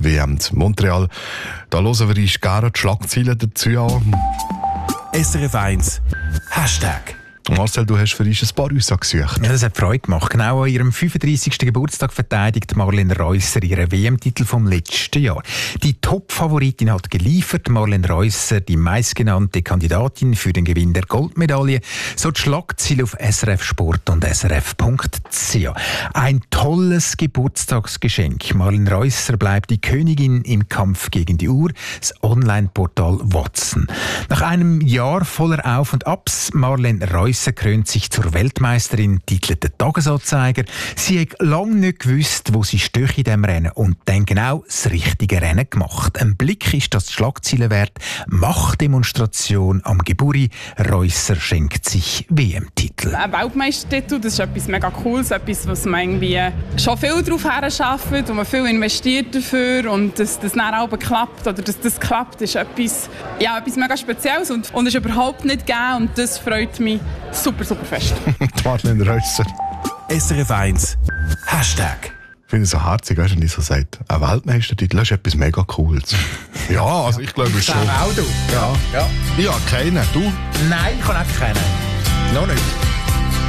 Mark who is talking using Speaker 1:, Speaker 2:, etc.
Speaker 1: WM in Montreal. Da hören wir uns gerne die Schlagzeilen dazu an.
Speaker 2: SRF 1 Hashtag.
Speaker 1: Marcel, du hast für uns ein paar rausgesucht.
Speaker 3: Ja, das hat Freude gemacht. Genau an ihrem 35. Geburtstag verteidigt Marlene Reusser ihren WM-Titel vom letzten Jahr. Die Top-Favoritin hat geliefert. Marlene Reusser, die meistgenannte Kandidatin für den Gewinn der Goldmedaille. So die Schlagziele auf SRF Sport und srf.ch. Ein tolles Geburtstagsgeschenk. Marlene Reusser bleibt die Königin im Kampf gegen die Uhr. Das Online-Portal Watson. Nach einem Jahr voller Auf und Abs, Marlene Reusser krönt sich zur Weltmeisterin, titelt der Tagesanzeiger. Sie hat lange nicht gewusst, wo sie steht in diesem Rennen und dann genau das richtige Rennen gemacht. Ein Blick ist das Schlagzeilen wert. Machtdemonstration am Geburi. Reusser schenkt sich WM-Titel.
Speaker 4: Ein Weltmeistertitel, das ist etwas mega Cooles, etwas, was man irgendwie schon viel darauf herarbeitet, wo man viel investiert dafür und dass das dann auch klappt oder dass das klappt, ist etwas mega Spezielles und ist überhaupt nicht gegeben und das freut mich super, super fest.
Speaker 1: Marlene Reusser.
Speaker 2: SRF 1 Hashtag.
Speaker 1: Ich finde es so herzig, weißt du, wenn ich so sage, ein Weltmeistertitel ist etwas mega Cooles. Ja, also ich glaube schon.
Speaker 3: Auch du?
Speaker 1: Ja. Ich habe keinen. Du?
Speaker 3: Nein, ich kann einfach keinen. Noch nicht.